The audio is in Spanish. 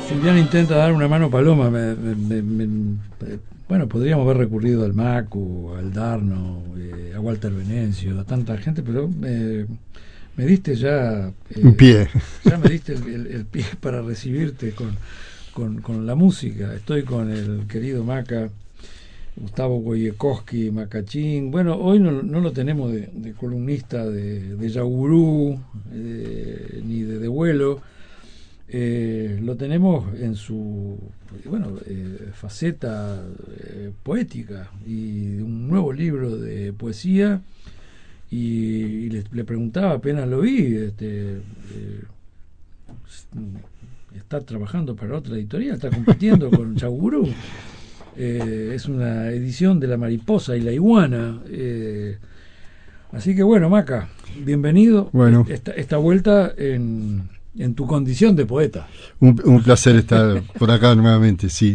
Silviana intenta dar una mano paloma. Bueno, podríamos haber recurrido al Macu, al Darno, a Walter Venencio, a tanta gente, pero me diste ya un pie. Ya me diste el pie para recibirte con la música. Estoy con el querido Maca, Gustavo Wojciechowski, Macachín. Bueno, hoy no lo tenemos de columnista de Yagurú, ni de vuelo. Lo tenemos en su faceta poética y un nuevo libro de poesía, y le preguntaba, apenas lo vi, está trabajando para otra editorial, está compitiendo con Yagurú, es una edición de La Mariposa y la Iguana, así que bueno, Maca, bienvenido. Bueno, esta vuelta en tu condición de poeta. Un placer estar por acá nuevamente, sí.